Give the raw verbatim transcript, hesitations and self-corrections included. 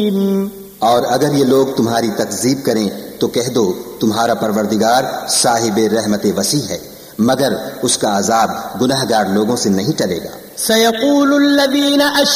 मुबीन। और अगर ये लोग तुम्हारी तकजीब करें तो कह दो तुम्हारा परवरदिगार साहिबे रहमत वसी है, मगर उसका अजाब गुनहगार लोगों से नहीं टलेगा। सयक़ूलुल्लज़ीना